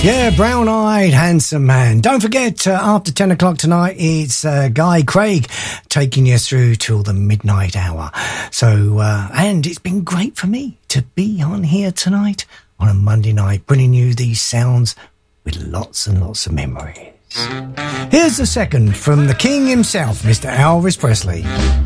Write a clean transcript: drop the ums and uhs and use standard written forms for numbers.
Yeah, brown-eyed, handsome man. Don't forget, after 10 o'clock tonight, it's Guy Craig taking you through till the midnight hour. So, and it's been great for me to be on here tonight on a Monday night, bringing you these sounds with lots and lots of memories. Here's the second from the king himself, Mr. Elvis Presley.